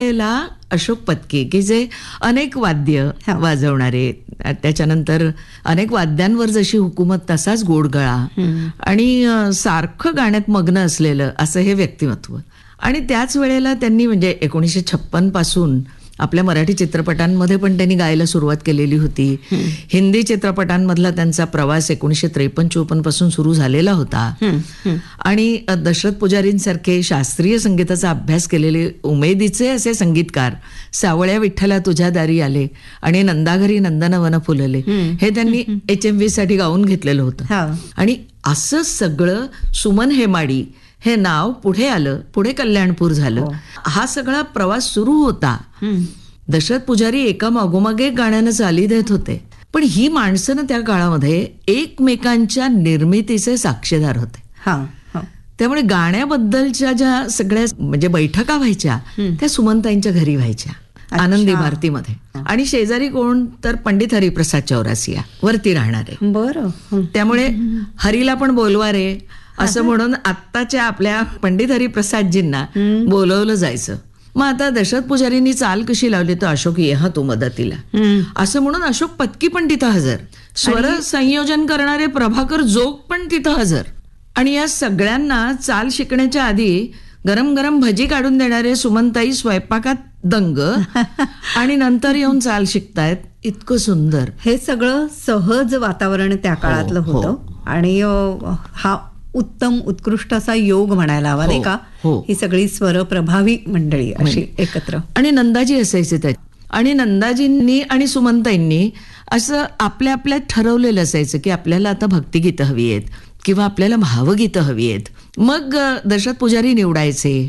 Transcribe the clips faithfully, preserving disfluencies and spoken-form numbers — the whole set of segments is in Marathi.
वेळेला अशोक पत्की की जे अनेक वाद्य वाजवणारे, त्याच्यानंतर अनेक वाद्यांवर जशी हुकूमत तसाच गोडगळा आणि सारखं गाण्यात मग्न असलेलं असं हे व्यक्तिमत्व. आणि त्याच वेळेला त्यांनी म्हणजे एकोणीसशे छप्पन पासून आपल्या मराठी चित्रपटांमध्ये पण त्यांनी गायला सुरुवात केलेली होती. हिंदी चित्रपटांमधला त्यांचा प्रवास एकोणीसशे त्रेपन्न चोपन्न पासून सुरू झालेला होता. आणि दशरथ पुजारींसारखे शास्त्रीय संगीताचा अभ्यास केलेले उमेदीचे असे संगीतकार सावळ्या विठ्ठला तुझ्या दारी आले आणि नंदाघरी नंदनवन फुलले हे त्यांनी एच एम व्ही साठी गाऊन घेतलेलं होतं. आणि असं सगळं सुमन हेमाडी हे नाव पुढे आलं, पुढे कल्याणपूर झालं. हा सगळा प्रवास सुरू होता. दशरथ पुजारी एका मागोमाग एक गाण्यानं चाली देत होते, पण ही माणसं ना त्या काळामध्ये एकमेकांच्या निर्मितीचे साक्षीदार होते. त्यामुळे गाण्याबद्दलच्या ज्या सगळ्या म्हणजे बैठका व्हायच्या त्या सुमनताईंच्या घरी व्हायच्या, आनंदी भारतीमध्ये. आणि शेजारी कोण तर पंडित हरिप्रसाद चौरासिया वरती राहणारे. बरं. त्यामुळे हरीला पण बोलवा रे असं म्हणून आत्ताच्या आपल्या पंडित हरिप्रसादजींना बोलवलं जायचं. मग आता दशरथ पुजारींनी चाल कशी लावली तर अशोक ये हा तू मदतीला असं म्हणून अशोक पत्की पण तिथं हजर, स्वर संयोजन करणारे प्रभाकर जोग पण तिथं हजर. आणि या सगळ्यांना चाल शिकण्याच्या आधी गरम गरम भजी काढून देणारे सुमनताई स्वयंपाकात दंग आणि नंतर येऊन चाल शिकतायत. इतकं सुंदर हे सगळं सहज वातावरण त्या काळातलं होतं. आणि हा उत्तम उत्कृष्ट असा योग म्हणायला हवा नाही का. ही सगळी स्वर प्रभावी मंडळी अशी एकत्र. आणि नंदाजी असायचे त्यात. आणि नंदाजींनी आणि सुमनताईंनी असं आपल्या आपल्यात ठरवलेलं असायचं की आपल्याला आता भक्तिगीतं हवी आहेत किंवा आपल्याला भावगीतं हवी आहेत. मग दशरथ पुजारी निवडायचे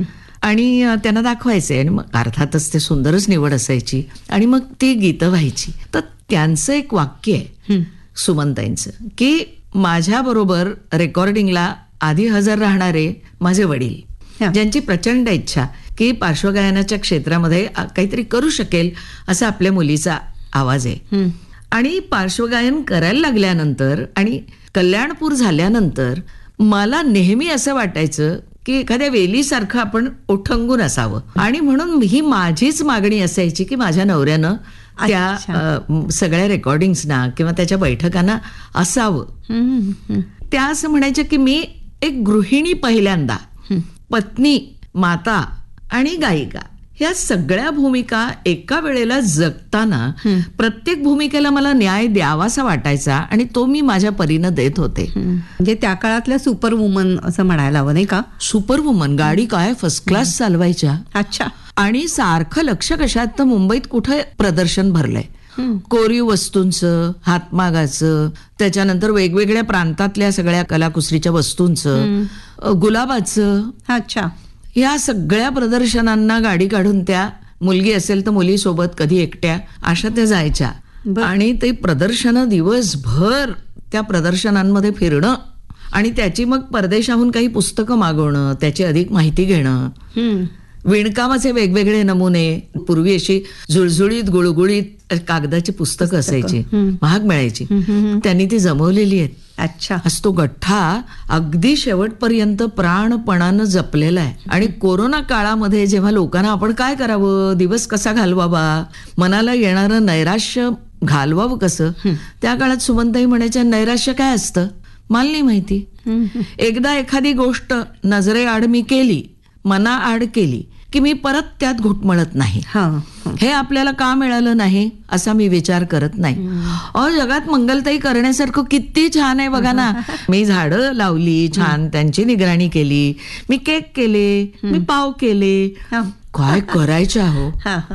आणि त्यांना दाखवायचे आणि मग अर्थातच ते सुंदरच निवड असायची आणि मग ती गीतं व्हायची. तर त्यांचं एक वाक्य आहे सुमनताईंचं की माझ्या बरोबर रेकॉर्डिंगला आधी हजर राहणारे माझे वडील, ज्यांची प्रचंड इच्छा की पार्श्वगायनाच्या क्षेत्रामध्ये काहीतरी करू शकेल असा आपल्या मुलीचा आवाज आहे. आणि पार्श्वगायन करायला लागल्यानंतर आणि कल्याणपूर झाल्यानंतर मला नेहमी असं वाटायचं की एखाद्या वेलीसारखं आपण ओठंगून असावं. आणि म्हणून ही माझीच मागणी असायची की माझ्या नवऱ्यानं त्या सगळ्या रेकॉर्डिंग्सना किंवा त्याच्या बैठकांना असावं. त्या असं म्हणायच्या की मी एक गृहिणी पहिल्यांदा, पत्नी, माता आणि गायिका ह्या सगळ्या भूमिका एका वेळेला जगताना प्रत्येक भूमिकेला मला न्याय द्यावासा वाटायचा आणि तो मी माझ्या परीनं देत होते. म्हणजे त्या काळातल्या सुपर वुमन असं म्हणायला हवं नाही का. सुपर वुमन गाडी काय फर्स्ट क्लास चालवायच्या. अच्छा. आणि सारखं लक्ष कशात तर मुंबईत कुठे प्रदर्शन भरलंय कोरीव वस्तूंचं, हातमागाचं, त्याच्यानंतर वेगवेगळ्या प्रांतातल्या सगळ्या कलाकुसरीच्या वस्तूंचं, गुलाबाचं. अच्छा. या सगळ्या प्रदर्शनांना गाडी काढून त्या मुलगी असेल तर मुलीसोबत कधी एकट्या अशा त्या जायच्या. आणि ते प्रदर्शनं दिवसभर त्या प्रदर्शनांमध्ये फिरणं आणि त्याची मग परदेशाहून काही पुस्तकं मागवणं, त्याची अधिक माहिती घेणं. विणकामाचे वेगवेगळे नमुने, पूर्वी अशी झुळझुळीत गुळगुळीत कागदाची पुस्तकं असायची, महाग मिळायची, त्यांनी ती जमवलेली आहेत. अच्छा. आज तो गठ्ठा अगदी शेवटपर्यंत प्राणपणानं जपलेला आहे. आणि कोरोना काळामध्ये जेव्हा लोकांना आपण काय करावं, दिवस कसा घालवावा, मनाला येणारं नैराश्य घालवावं कसं, त्या काळात सुमनताई म्हणायच्या नैराश्य काय असतं मला नाही माहिती. एकदा एखादी गोष्ट नजरेआड मी केली, मनाआड केली की मी परत त्यात घुटमळत नाही. हे आपल्याला का मिळालं नाही असा मी विचार करत नाही. अहो जगात मंगलताई करण्यासारखं किती छान आहे बघा ना. मी झाडं लावली, छान त्यांची निगराणी केली, मी केक केले, मी पाव केले, काय करायचं हो.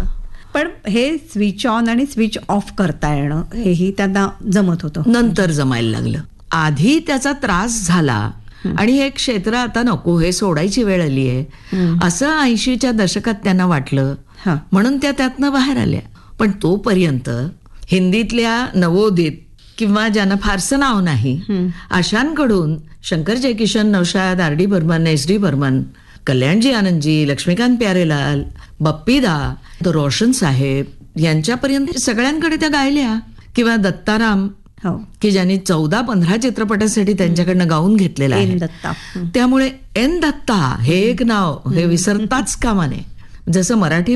पण हे स्विच ऑन आणि स्विच ऑफ करता येणं हेही त्यांना जमत होतं. नंतर जमायला लागलं. आधी त्याचा त्रास झाला आणि हे क्षेत्र आता नको, हे सोडायची वेळ आली आहे असं ऐंशीच्या दशकात त्यांना वाटलं. म्हणून त्या त्यातनं बाहेर आल्या. पण तोपर्यंत हिंदीतल्या नवोदित किंवा ज्यांना फारसं नाव नाही अशांकडून Shankar Jaikishan, Naushad, R D Burman, S D Burman, Kalyanji Anandji, Laxmikant Pyarelal, Bappida, Roshan साहेब यांच्यापर्यंत सगळ्यांकडे त्या गायल्या. किंवा दत्ताराम की ज्यांनी चौदा पंधरा चित्रपटासाठी त्यांच्याकडनं गाऊन घेतलेलं आहे. त्यामुळे एन दत्ता हे एक नाव हे विसरताच कामा नये. जसं मराठी